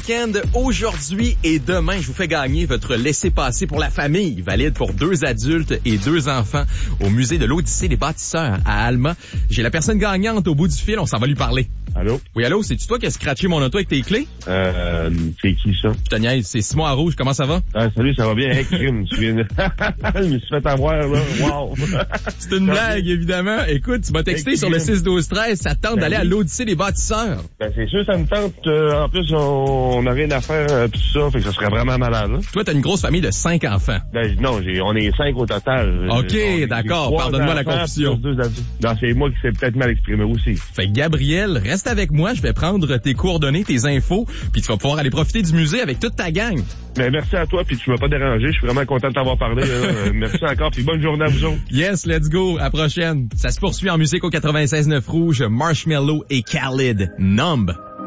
week-end aujourd'hui et demain. Je vous fais gagner votre laissez-passer pour la famille, valide pour 2 adultes et 2 enfants au musée de l'Odyssée des bâtisseurs à Alma. J'ai la personne gagnante au bout du fil, on s'en va lui parler. Allô? Oui, allô, c'est-tu toi qui as scratché mon auto avec tes clés? C'est qui ça? Je te niaise, c'est Simon à Rouge, comment ça va? Ah, salut, ça va bien, hey, crime, tu viens de... Je me suis fait avoir, là, wow! C'est une blague, évidemment. Écoute, tu m'as texté sur le 6-12-13, ça te tente d'aller à l'Odyssée des bâtisseurs. Ben, c'est sûr, ça me tente. En plus, on n'a rien à faire, pis tout ça, fait que ça serait vraiment malade, là. Toi, t'as une grosse famille de 5 enfants. Ben, non, on est 5 au total. OK, d'accord, pardonne-moi la confusion. Non, c'est moi qui s'est peut-être mal exprimé aussi. Fait que Gabriel, reste avec moi, je vais prendre tes coordonnées, tes infos, puis tu vas pouvoir aller profiter du musée avec toute ta gang. Ben, merci à toi, puis tu m'as pas dérangé, je suis vraiment content de t'avoir parlé. Merci encore, puis bonne journée à vous autres. Yes, let's go, à la prochaine. Ça se poursuit en musique au 96.9 Rouge, Marshmello et Khalid, Numb.